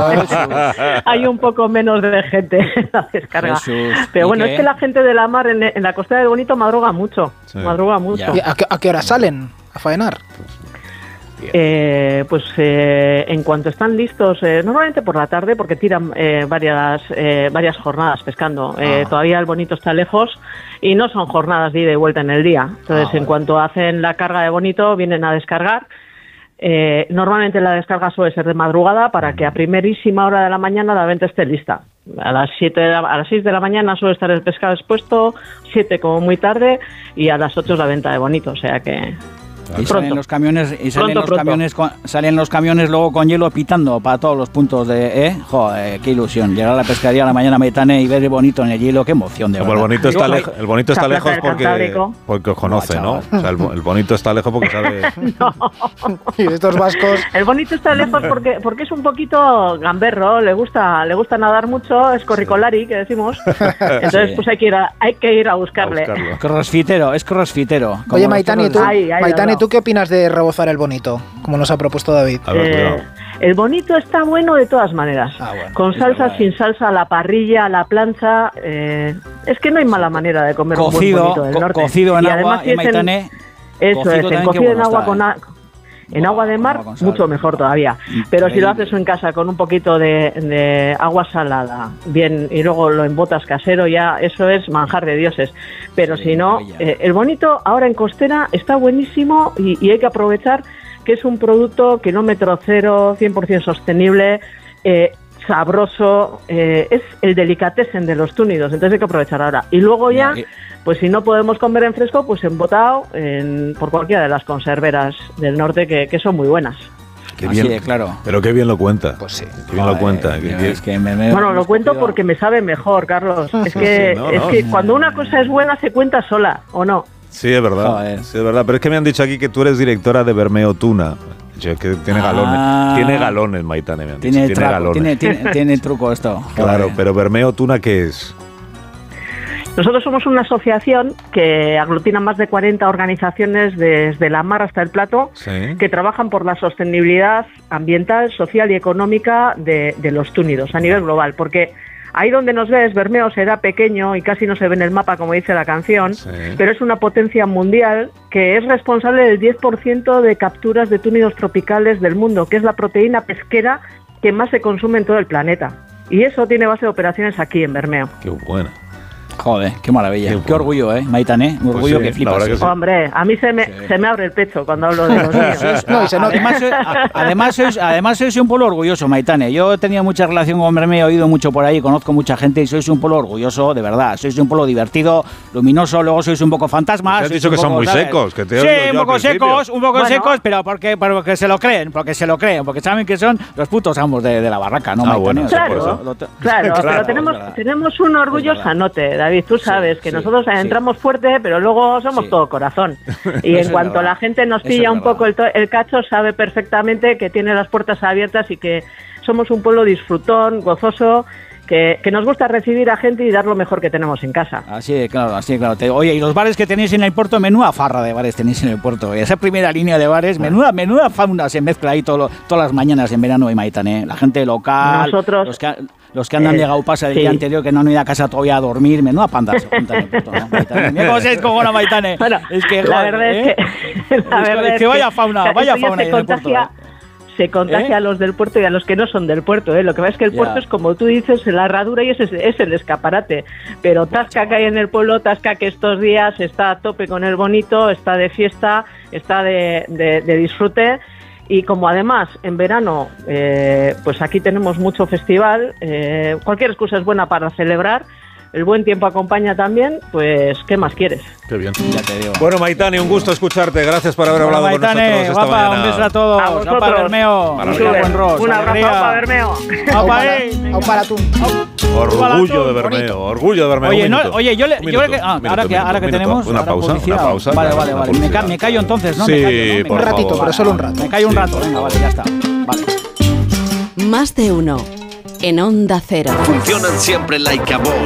hay un poco menos de gente en la descarga. Pero bueno, es que la gente de la mar en la Costa del Bonito madruga mucho. Sí. Madruga mucho. ¿A qué hora salen a faenar? En cuanto están listos, normalmente por la tarde, porque tiran varias jornadas pescando. Todavía el Bonito está lejos y no son jornadas de ida y vuelta en el día. Entonces, en cuanto hacen la carga de Bonito, vienen a descargar. Normalmente la descarga suele ser de madrugada para que a primerísima hora de la mañana la venta esté lista. A las 6 de la mañana suele estar el pescado expuesto, 7 como muy tarde, y a las 8 la venta de Bonito, o sea que... Y salen los camiones salen los camiones luego con hielo pitando para todos los puntos de joder, qué ilusión llegar a la pescadería a la mañana, Maitane, y ver el Bonito en el hielo, qué emoción de verdad. El Bonito está lejos porque os conoce, ¿no? O sea, el Bonito está lejos porque sabe. No. Y estos vascos. El Bonito está lejos porque es un poquito gamberro, le gusta nadar mucho, es corricolari, que decimos. Entonces pues hay que ir a buscarle. Es crossfitero. Oye, Maitane, ¿tú qué opinas de rebozar el Bonito, como nos ha propuesto David? El Bonito está bueno de todas maneras. Con salsa, sin salsa, a la parrilla, a la plancha. Es que no hay mala manera de comer un buen Bonito del norte. Cocido en agua, Maitane. Eso es, cocido en agua en agua de mar, mucho mejor todavía. Pero si lo haces en casa con un poquito de agua salada, bien, y luego lo embotas casero, ya eso es manjar de dioses. Pero si no, el Bonito ahora en costera está buenísimo y hay que aprovechar que es un producto kilómetro cero, 100% sostenible, sabroso, es el delicatessen de los túnidos, entonces hay que aprovechar ahora. Y luego ya, pues si no podemos comer en fresco, pues embotado por cualquiera de las conserveras del norte que son muy buenas. Qué bien, así, claro. Pero qué bien lo cuenta. Pues sí. Qué bien lo cuenta. Bueno, lo cuento porque me sabe mejor, Carlos. Es que cuando una cosa es buena se cuenta sola, ¿o no? Sí, es verdad. Sí, es verdad. Pero es que me han dicho aquí que tú eres directora de Bermeo Tuna. Que tiene galones. Tiene galones, Maitane, me han dicho. Tiene truco esto. Claro, pero Bermeo Tuna, ¿qué es? Nosotros somos una asociación que aglutina más de 40 organizaciones desde la mar hasta el plato, que trabajan por la sostenibilidad ambiental, social y económica de los túnidos a nivel global, porque ahí donde nos ves, Bermeo será pequeño y casi no se ve en el mapa, como dice la canción, pero es una potencia mundial que es responsable del 10% de capturas de túnidos tropicales del mundo, que es la proteína pesquera que más se consume en todo el planeta. Y eso tiene base de operaciones aquí en Bermeo. Qué buena. Joder, qué maravilla. Qué orgullo, Maitane. Un orgullo que flipas. Que sí. Hombre, a mí se me abre el pecho cuando hablo de los niños. Además sois un pueblo orgulloso, Maitane. Yo he tenido mucha relación con Bermeo, he oído mucho por ahí, conozco mucha gente y sois un pueblo orgulloso, de verdad. Sois un pueblo divertido, luminoso, luego sois un poco fantasmas. Te has dicho que son muy secos. Que te sí, un poco secos, pero porque se lo creen, porque saben que son los putos amos de la barraca, ¿no, Maitane? Bueno, claro, pero tenemos un orgullo sanote, David, tú sabes que nosotros entramos fuerte, pero luego somos todo corazón. Y en cuanto la gente nos pilla un poco el cacho, sabe perfectamente que tiene las puertas abiertas y que somos un pueblo disfrutón, gozoso, que nos gusta recibir a gente y dar lo mejor que tenemos en casa. Así, claro. Oye, y los bares que tenéis en el puerto, menuda farra de bares tenéis en el puerto. Esa primera línea de bares, menuda fauna se mezcla ahí todas las mañanas en verano y Maitane. La gente local, los que andan de gaupasa del día anterior, que no han ido a casa todavía a dormir, menuda panda se juntan en el puerto, ¿no, Maitane? Mira cómo se descojona Maitane. Bueno, es que la verdad es que vaya fauna ahí en el puerto. Se contagia a los del puerto y a los que no son del puerto, Lo que pasa es que el puerto es, como tú dices, la herradura y es el escaparate. Pero Tasca que hay en el pueblo, Tasca que estos días está a tope con el Bonito, está de fiesta, está de disfrute. Y como además en verano, pues aquí tenemos mucho festival, cualquier excusa es buena para celebrar. El buen tiempo acompaña también, pues, ¿qué más quieres? Qué bien. Ya te digo. Bueno, Maitane, un gusto escucharte. Gracias por haber hablado Maitane, con nosotros esta mañana. Un beso a todos. A vosotros. Para Bermeo. Un abrazo para Bermeo. Para tú. Orgullo de Bermeo. Oye, yo creo que ahora que tenemos una pausa. Vale. Me callo entonces, ¿no? Sí, un ratito, pero solo un rato. Me callo un rato. Venga, vale, ya está. Vale. Más de uno en Onda Cero. Funcionan siempre like a boss.